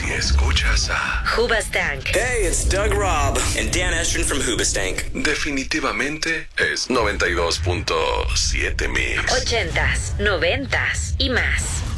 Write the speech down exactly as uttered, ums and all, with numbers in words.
Si escuchas a Hoobastank. Hey, it's Doug Robb and Dan Estrin from Hoobastank. definitivamente es noventa y dos punto siete Mix. Ochentas, noventas y más.